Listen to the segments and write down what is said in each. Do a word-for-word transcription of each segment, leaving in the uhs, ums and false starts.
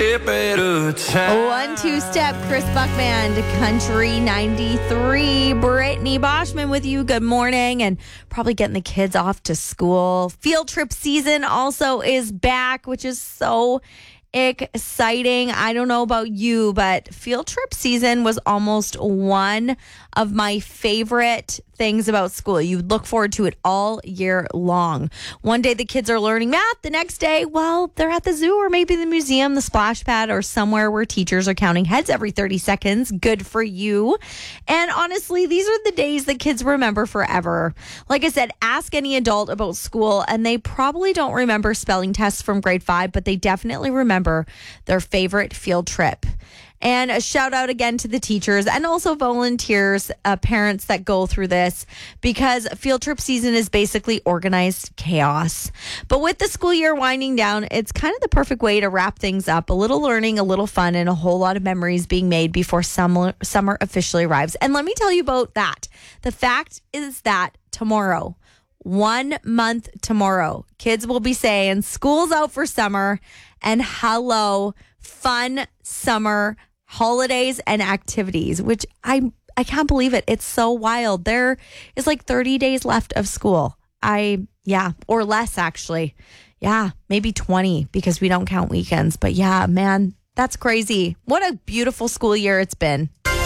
step at a time. One two-step, Chris Buckman to Country ninety-three. Brittany Boschman with you. Good morning, and probably getting the kids off to school. Field trip season also is back, which is so exciting. I don't know about you, but field trip season was almost one of my favorite things about school. You look forward to it all year long. One day the kids are learning math. The next day, well, they're at the zoo or maybe the museum, the splash pad, or somewhere where teachers are counting heads every thirty seconds. Good for you. And honestly, these are the days that kids remember forever. Like I said, ask any adult about school and they probably don't remember spelling tests from grade five, but they definitely remember their favorite field trip. And a shout out again to the teachers and also volunteers, uh, parents that go through this, because field trip season is basically organized chaos. But with the school year winding down, it's kind of the perfect way to wrap things up. A little learning, a little fun, and a whole lot of memories being made before summer, summer officially arrives. And let me tell you about that. The fact is that tomorrow, one month tomorrow, kids will be saying school's out for summer and hello, fun summer holidays and activities, which I I can't believe it. It's so wild. There is like thirty days left of school. I, yeah, or less actually. Yeah, maybe twenty because we don't count weekends. But yeah, man, that's crazy. What a beautiful school year it's been.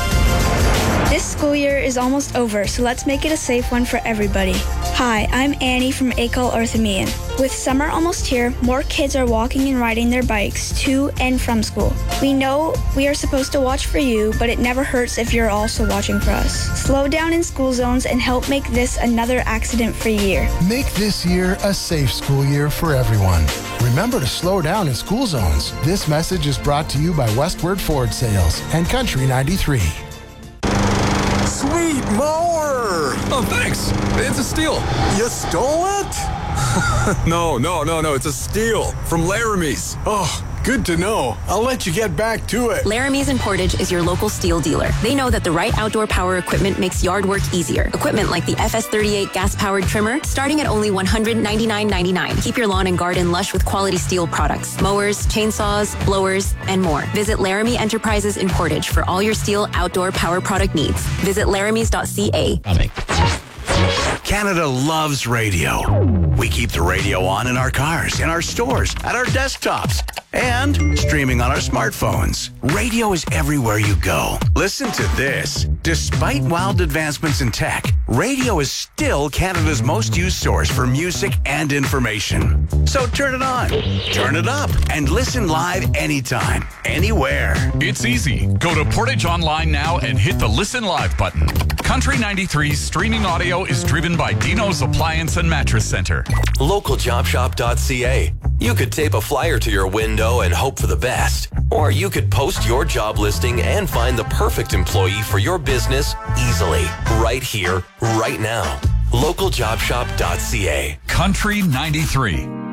This school year is almost over, so let's make it a safe one for everybody. Hi, I'm Annie from Acol Orthomean. With summer almost here, more kids are walking and riding their bikes to and from school. We know we are supposed to watch for you, but it never hurts if you're also watching for us. Slow down in school zones and help make this another accident-free year. Make this year a safe school year for everyone. Remember to slow down in school zones. This message is brought to you by Westward Ford Sales and Country ninety-three. Sweet mower! Oh, thanks. It's a steal. You stole it? no, no, no, no. It's a steal from Laramie's. Oh, good to know. I'll let you get back to it. Laramie's in Portage is your local steel dealer. They know that the right outdoor power equipment makes yard work easier. Equipment like the F S thirty-eight gas-powered trimmer, starting at only one hundred ninety-nine ninety-nine. Keep your lawn and garden lush with quality steel products. Mowers, chainsaws, blowers, and more. Visit Laramie Enterprises in Portage for all your steel outdoor power product needs. Visit laramies dot c a. Canada loves radio. We keep the radio on in our cars, in our stores, at our desktops, and streaming on our smartphones. Radio is everywhere you go. Listen to this. Despite wild advancements in tech, radio is still Canada's most used source for music and information. So turn it on, turn it up, and listen live anytime, anywhere. It's easy. Go to Portage Online now and hit the Listen Live button. Country ninety-three's streaming audio is driven by Dino's Appliance and Mattress Center. local job shop dot c a. You could tape a flyer to your window and hope for the best. Or you could post your job listing and find the perfect employee for your business easily, right here, right now. local job shop dot c a. Country ninety-three.